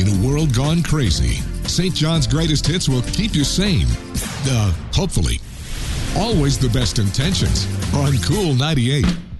In a world gone crazy, St. John's Greatest Hits will keep you sane. Hopefully. Always the best intentions on Cool 98.